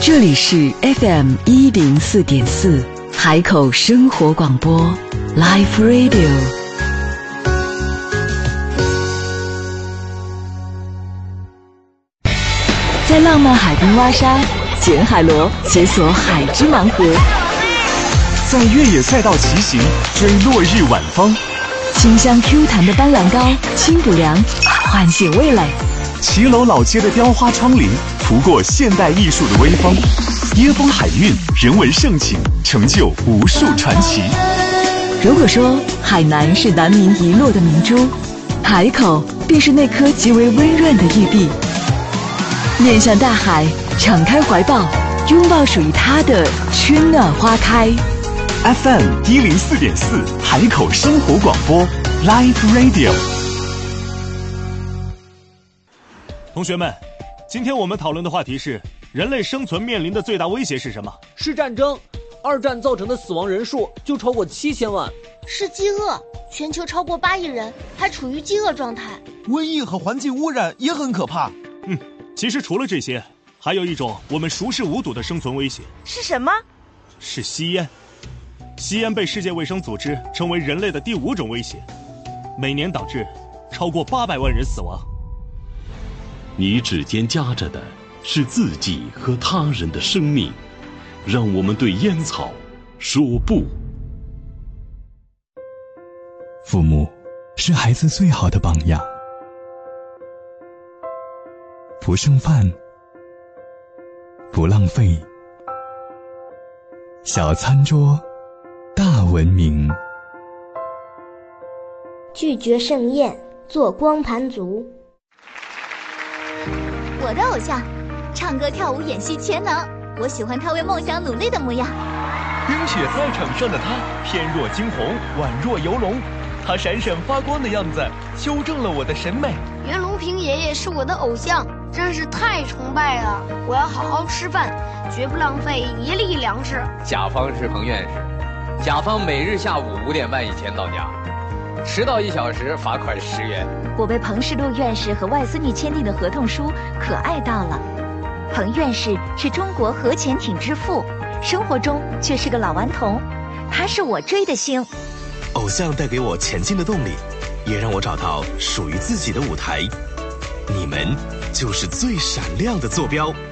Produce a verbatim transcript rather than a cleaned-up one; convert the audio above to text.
这里是 F M 一零四点四海口生活广播 Life Radio。 在浪漫海滨挖沙，捡海螺，解锁海之盲盒； 在越野赛道骑行，追落日晚风； 清香 Q 弹的斑斓膏，清补凉，唤醒味蕾； 骑楼老街的雕花窗棂，拂过现代艺术的微风。椰风海韵，人文盛情，成就无数传奇。 如果说海南是南明遗落的明珠，海口便是那颗极为温润的玉璧。面向大海，敞开怀抱，拥抱属于它的春暖花开。 F M 一零四点四海口生活广播 Live Radio。 同学们，今天我们讨论的话题是人类生存面临的最大威胁是什么？ 是战争。二战造成的死亡人数就超过七千万。 是饥饿，全球超过八亿人还处于饥饿状态。 瘟疫和环境污染也很可怕。 嗯，其实除了这些，还有一种我们熟视无睹的生存威胁。 是什么？ 是吸烟。吸烟被世界卫生组织称为人类的第五种威胁，每年导致超过八百万人死亡。 你指尖夹着的是自己和他人的生命，让我们对烟草说不。 父母是孩子最好的榜样，不剩饭，不浪费，小餐桌大文明。 拒绝盛宴，做光盘族。 我的偶像，唱歌跳舞演戏全能，我喜欢他为梦想努力的模样。 冰雪赛场上的他，翩若惊鸿，宛若游龙，他闪闪发光的样子修正了我的审美。 袁隆平爷爷是我的偶像，真是太崇拜了。我要好好吃饭，绝不浪费一粒粮食。 甲方是彭院士，甲方每日下午五点半以前到家，迟到一小时罚款十元。 我被彭世禄院士和外孙女签订的合同书可爱到了。彭院士是中国核潜艇之父，生活中却是个老顽童，他是我追的星。 偶像带给我前进的动力，也让我找到属于自己的舞台。你们就是最闪亮的坐标。